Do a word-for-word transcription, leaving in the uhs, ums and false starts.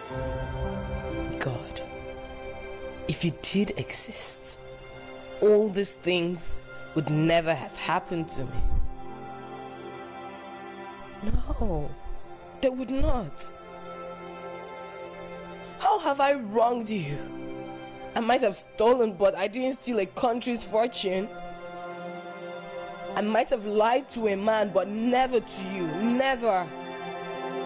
God, if you did exist, all these things would never have happened to me. No, they would not. How have I wronged you? I might have stolen, but I didn't steal a country's fortune. I might have lied to a man, but never to you. Never.